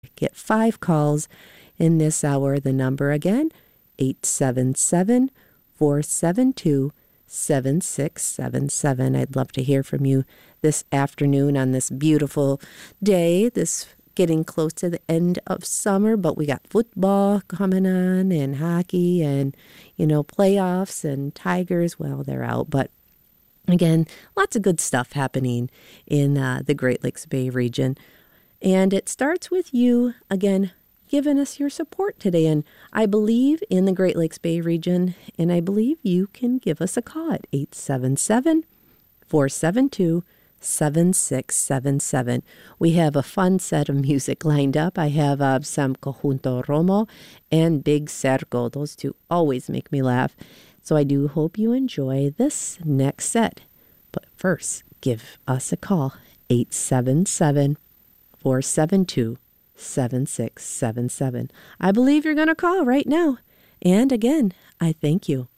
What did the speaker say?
Get 5 calls in this hour. The number again, 877-472-7677. I'd love to hear from you this afternoon on this beautiful day, this getting close to the end of summer, but we got football coming on and hockey and, playoffs and Tigers. Well, they're out, but again, lots of good stuff happening in the Great Lakes Bay region. And it starts with you, again, giving us your support today. And I believe in the Great Lakes Bay region, and I believe you can give us a call at 877-472-7677. We have a fun set of music lined up. I have some Conjunto Romo and Big Cerco. Those two always make me laugh. So I do hope you enjoy this next set. But first, give us a call, 877-472-7677. I believe you're going to call right now. And again, I thank you.